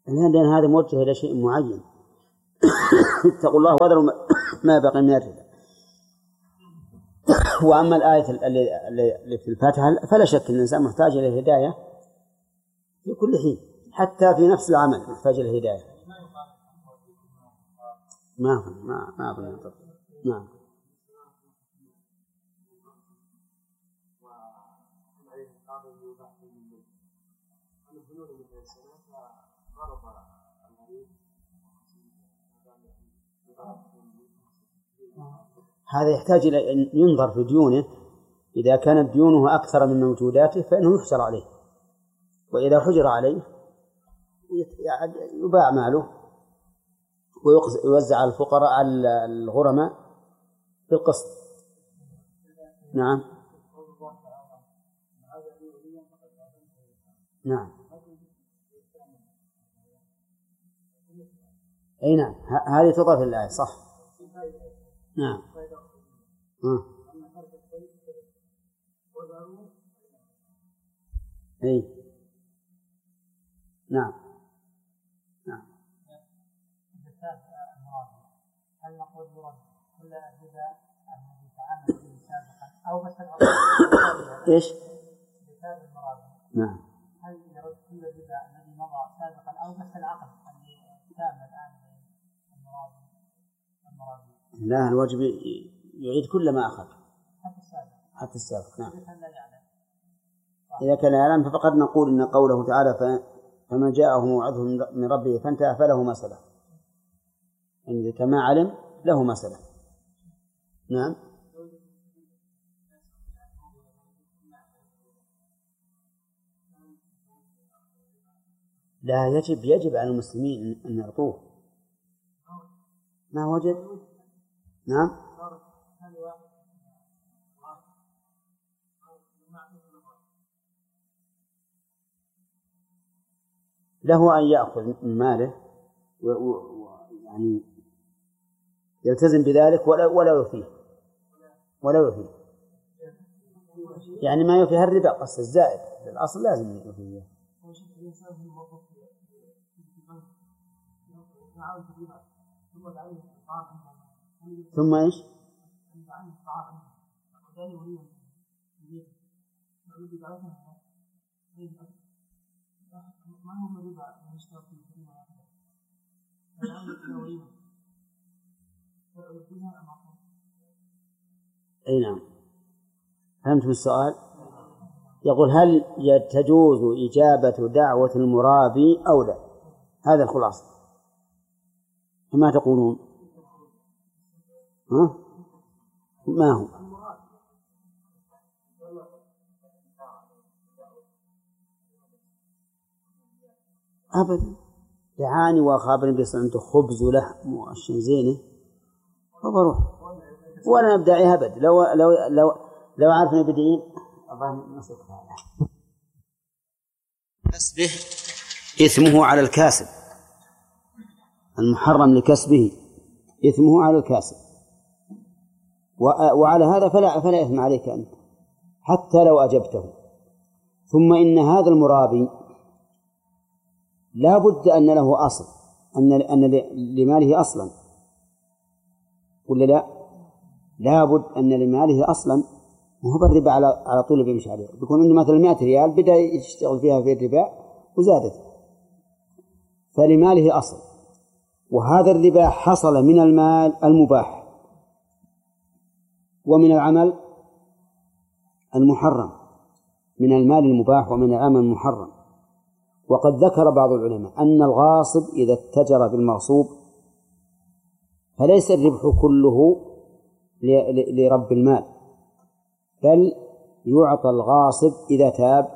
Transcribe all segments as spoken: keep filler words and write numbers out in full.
لأن هذا موجه إلى شيء معين. اتقوا الله وذروا ما بقي من الربا. وأما الآية اللي في الفاتحة فلا شك أن الإنسان محتاج إلى الهداية في كل حين، حتى في نفس العمل محتاج إلى الهداية. ما ما ما أظن. نعم. هذا يحتاج إلى أن ينظر في ديونه. إذا كانت ديونه أكثر من موجوداته فإنه يحجر عليه، وإذا حجر عليه يباع ماله ويوزع على الفقراء على الغرماء بالقسط. نعم نعم أي نعم، هذه تضاف الآية صح. نعم ها. أي نعم نعم. هل نقول مراد كل الربا الذي تعامل به سابقا أو بس العقد؟ إيش؟ مثال المراد. نعم. هل يرد كل الربا الذي مضى سابقا أو بس العقد الذي تم الآن المراد المراد؟ لا، الواجب يعيد كل ما أخذ حتى السابق. حتى السابق. نعم. إذا كان لا يعلم. إذا كان يعلم فقد نقول إن قوله تعالى فمن جاءه موعظه من ربه فانتهى فله ما سلف، إن كما علم له ما سلف. نعم. لا، يجب يجب على المسلمين أن يعطوه. ما وجد. نعم. له أن يأخذ من ماله ويعني يلتزم بذلك ولا ولا يوفيه ولا يوفيه يعني ما يوفيها الربا قص الزائد، الأصل لازم يوفيه. ثم إيش؟ أي نعم، فهمت السؤال. يقول هل تجوز إجابة دعوة المرابي أو لا؟ هذا الخلاصة. فما تقولون؟ ها؟ ما هو؟ أبدا، دعاني وأخابرني بصنعة خبز ولحم وأشياء زينة فبروح وأنا أبدعي أبد. لو لو لو لو عرفني بدين الله نصيحة هذا. كسبه إثمه على الكاسب، المحرم لكسبه إثمه على الكاسب، وعلى هذا فلا فلا إثم عليك أنت حتى لو أجبته. ثم إن هذا المرابي لا بد أن له أصل، أن أن لماله أصلا ولا لا؟ لا بد أن لماله أصلا، وهو بالربا على على طول بيمشي عليه. بيكون عنده مثلا مئة ريال بدأ يشتغل فيها في الربا وزادت، فلماله أصل. وهذا الربا حصل من المال المباح ومن العمل المحرم، من المال المباح ومن العمل المحرم. وقد ذكر بعض العلماء أن الغاصب إذا اتجر بالمغصوب فليس الربح كله لرب المال، بل يعطى الغاصب إذا تاب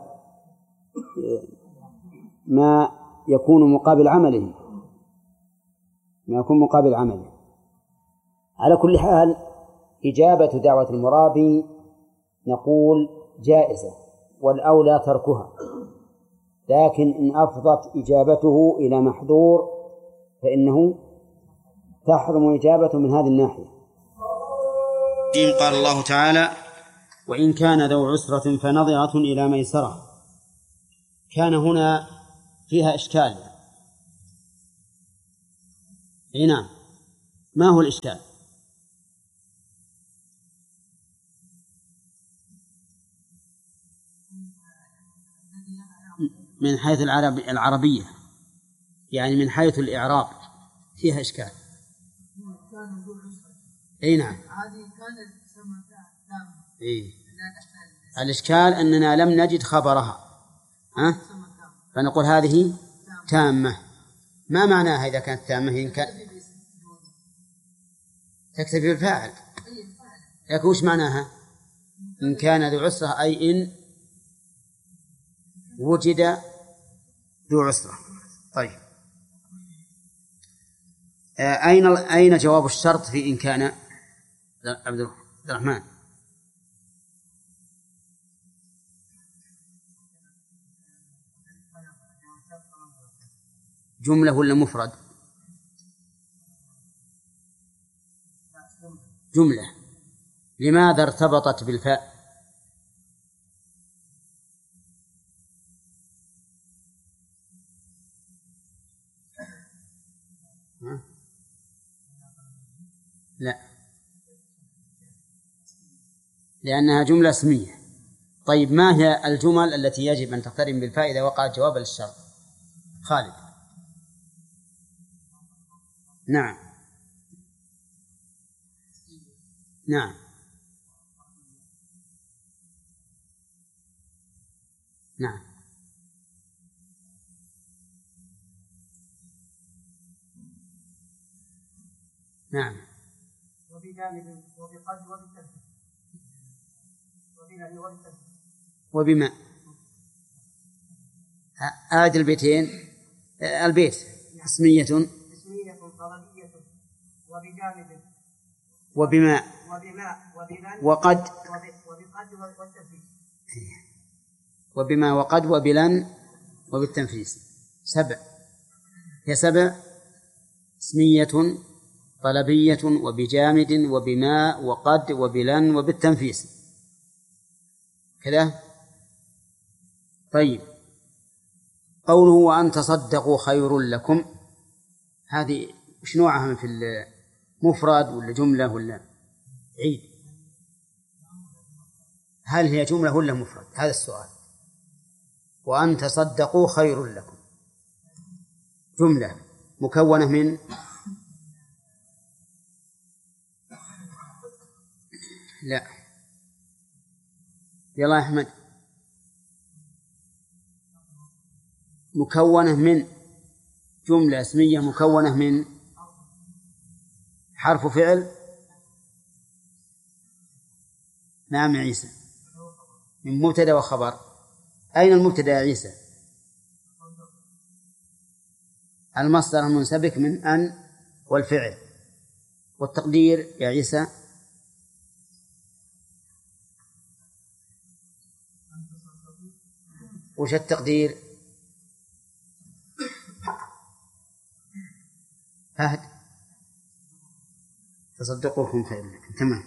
ما يكون مقابل عمله، ما يكون مقابل عمله. على كل حال إجابة دعوة المرابي نقول جائزة والأولى تركها، لكن إن أفضت إجابته إلى محظور فإنه تحرم إجابته من هذه الناحية. قال الله تعالى وإن كان ذو عسرة فنظرة إلى ميسرة. كان هنا فيها إشكال، أي نعم. ما هو الإشكال؟ من حيث العربية، يعني من حيث الإعراب فيها إشكال. أي نعم. إيه. الإشكال أننا لم نجد خبرها، ها؟ فنقول هذه تامة. ما معناها إذا كانت تامة؟ إن كان تكتفي بالفاعل، لكن وش معناها؟ إن كان ذو عسرة، أي إن وجد ذو عسرة. طيب، أين أين جواب الشرط في إن كان؟ عبد الرحمن. جملة ولا مفرد؟ جملة. لماذا ارتبطت بالفاء؟ لا، لأنها جملة اسمية. طيب، ما هي الجمل التي يجب أن تقترن بالفاء إذا وقعت جوابا للشرط؟ خالد. نعم نعم نعم نعم. وبجانب وبقد وبالتنفيذ وبالتنفيذ وبما. آد البيتين، البيت اسمية اسمية طلبية وبجانب وبما وبما وبلن وقد وبقد والتنفيذ. وبما وقد وبلن وبالتنفيذ. سبع، هي سبع: اسمية طلبية وبجامد وبما وقد وبلن وبالتنفيذ كذا. طيب، قوله وأن تصدقوا خير لكم، هذه وش نوعها؟ في المفرد ولا جملة ولا عيد؟ هل هي جملة ولا مفرد؟ هذا السؤال. وأن تصدقوا خير لكم جملة مكونة من لا يلا يا أحمد، مكونة من جملة اسمية مكونة من حرف فعل. نعم يا عيسى، من مبتدأ وخبر. أين المبتدأ يا عيسى؟ المصدر المنسبك من أن والفعل. والتقدير يا عيسى؟ وش التقدير؟ فهد، تصدقوكم خير لكم. تمام.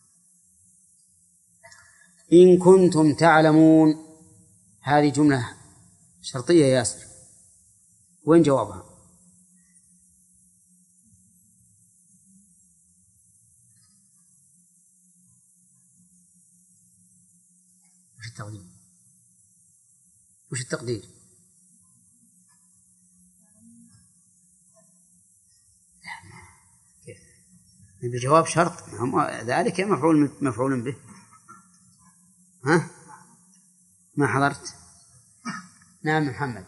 إن كنتم تعلمون، هذه جملة شرطية يا ياسر، وين جوابها؟ وش التقدير؟ وش التقدير؟ بجواب شرط، ذلك مفعول مفعول به. ها، ما حضرت؟ نعم محمد.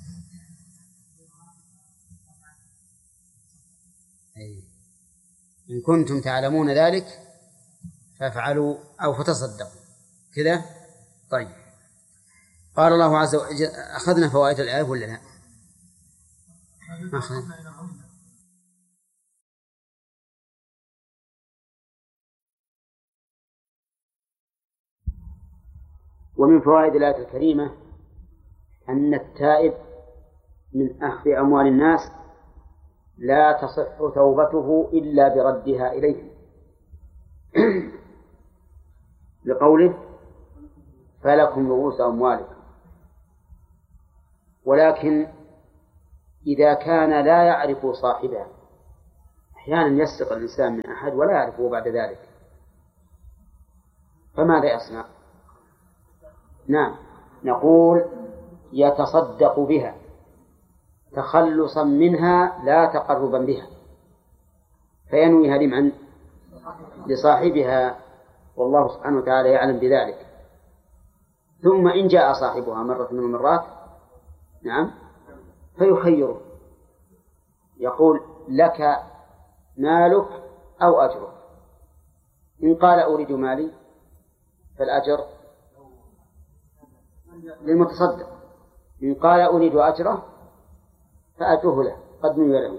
أي. إن كنتم تعلمون ذلك فافعلوا أو فتصدقوا كذا. طيب، قال الله عز وجل. أخذنا فوائد الآية ولا لا؟ ما أخذنا. ومن فوائد الآية الكريمة أن التائب من أخذ أموال الناس لا تصح توبته إلا بردها إليهم لقوله فلكم رؤوس أموالكم. ولكن إذا كان لا يعرف صاحبها أحيانا يسرق الإنسان من أحد ولا يعرفه بعد ذلك، فماذا يصنع؟ نعم، نقول يتصدق بها تخلصا منها لا تقربا بها، فينويها لمن؟ لصاحبها، والله سبحانه وتعالى يعلم بذلك. ثم إن جاء صاحبها مرة من المرات نعم فيخيره، يقول لك مالك أو أجرك، إن قال أريد مالي فالأجر للمتصدق، إن قال أريد أجره فأجره له قد نوي له.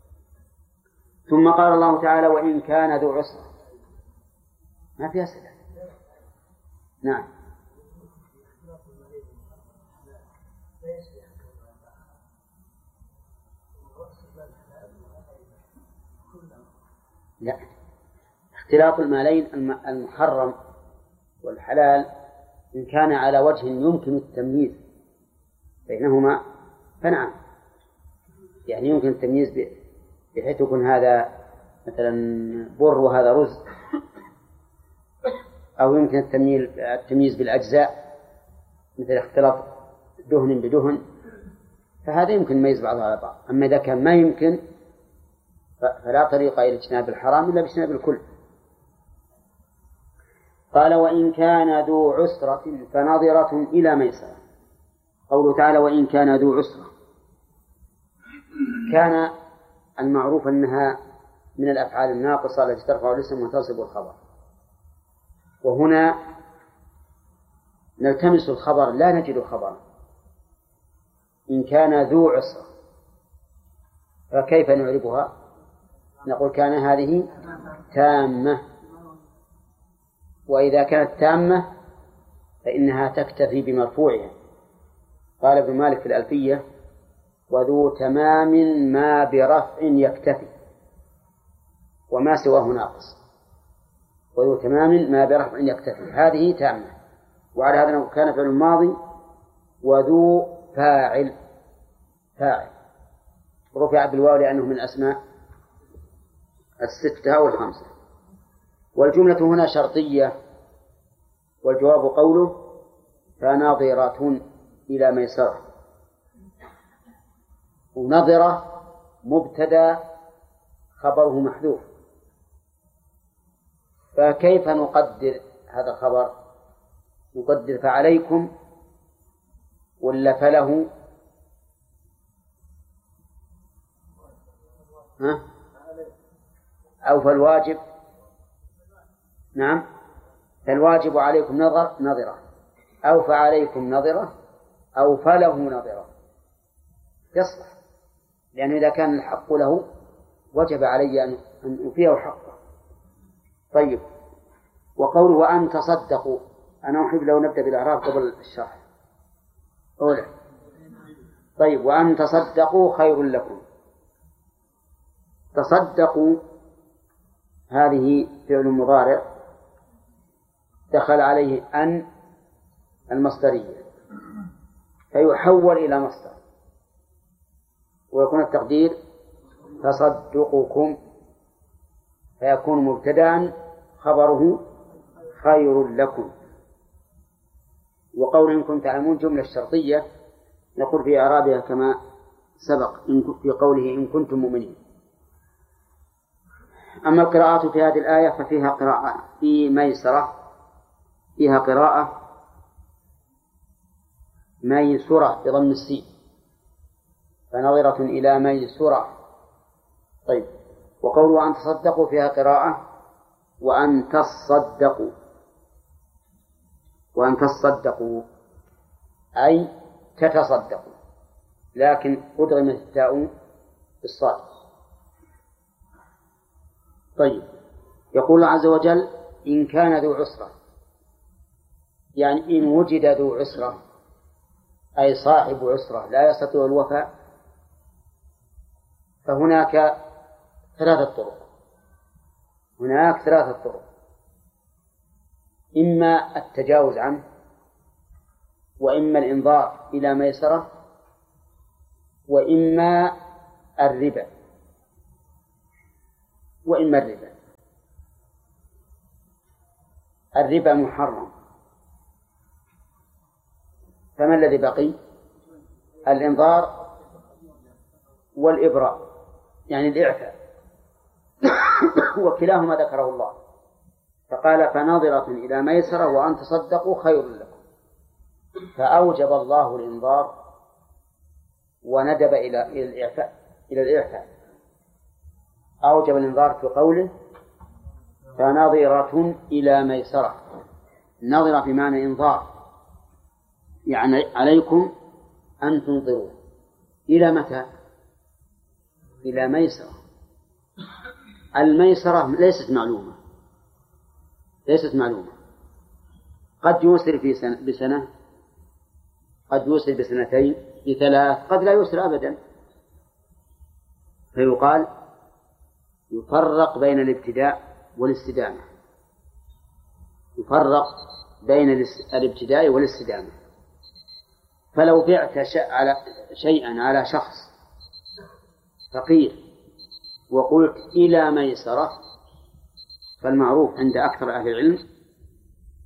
ثم قال الله تعالى وإن كان ذو عسرة، ما فيها سلة. نعم لا، اختلاط المالين المحرم والحلال إن كان على وجه يمكن التمييز بينهما فنعم، يعني يمكن التمييز بحيث يكون هذا مثلا بر وهذا رز، أو يمكن التمييز بالأجزاء مثل اختلاط دهن بدهن، فهذا يمكن يميز بعضها على بعض. أما إذا كان ما يمكن فلا طريق إلى اجتناب الحرام إلا باجتناب الكل. قال وإن كان ذو عسرة فنظرة إلى ميسرة. قوله تعالى وإن كان ذو عسرة، كان المعروف أنها من الأفعال الناقصة التي ترفع الاسم وتنصب الخبر، وهنا نلتمس الخبر لا نجد خبرا. إن كان ذو عسرة فكيف نعربها؟ نقول كان هذه تامة، وإذا كانت تامة فإنها تكتفي بمرفوعها. قال ابن مالك في الألفية وذو تمام ما برفع يكتفي، وما سواه ناقص. وذو تمام ما برفع يكتفي هذه تامة. وعلى هذا كان فعل الماضي وذو فاعل فاعل رفع بالواو لأنه من أسماء الستة أو الخمسة. والجملة هنا شرطية، والجواب قوله فناظرة إلى ميسرة. ونظرة مبتدأ خبره محذوف، فكيف نقدر هذا الخبر؟ نقدر فعليكم ولا فله؟ ها؟ أو فالواجب؟ نعم، فالواجب عليكم نظر نظرة، أو فعليكم نظرة، أو فله نظرة، يصلح، لأنه إذا كان الحق له وجب علي أن أوفيه حقه. طيب، وقوله وأن تصدقوا، أنا أحب لو نبدأ بالإعراب قبل الشرح. أولا طيب وأن تصدقوا خير لكم. تصدقوا هذه فعل مضارع دخل عليه أن المصدرية فيحول إلى مصدر، ويكون التقدير تصدقكم، فيكون مبتدأ خبره خير لكم. وقول إن كنتم تعلمون جملة شرطية نقول في إعرابها كما سبق في قوله إن كنتم مؤمنين. أما القراءات في هذه الآية ففيها قراءة في ميسرة، فيها قراءة ميسرة بضم السين، فنظرة إلى ميسرة. طيب، وقوله أن تصدقوا فيها قراءة وأن تصدقوا، وأن تصدقوا أي تتصدقوا، لكن أدغمت التاء بالصاد. طيب، يقول الله عز وجل إن كان ذو عسرة، يعني إن وجد ذو عسرة أي صاحب عسرة لا يستطيع الوفاء، فهناك ثلاثة طرق. هناك ثلاثة طرق: إما التجاوز عنه، وإما الإنظار إلى ميسرة، وإما الربا. وإما الربا. الربا محرم، فما الذي بقي؟ الإنظار والإبراء، يعني الإعفاء، وكلاهما ذكره الله، فقال فناظرة إلى ميسرة وأن تصدقوا خير لكم، فأوجب الله الإنظار وندب إلى الإعفاء إلى الإعفاء أوجب الإنظار في قوله فناظرة إلى ميسرة. ناظرة بمعنى إنظار، يعني عليكم أن تنظروا إلى متى؟ إلى ميسرة. الميسرة ليست معلومة ليست معلومة قد يوسر في سنة بسنة، قد يوسر بسنتين، بثلاث، قد لا يوسر أبدا، فيقال يفرق بين الابتداء والاستدامة، يفرق بين الابتداء والاستدامة. فلو بعت شيئا على شخص فقير وقلت إلى ميسرة، فالمعروف عند أكثر أهل العلم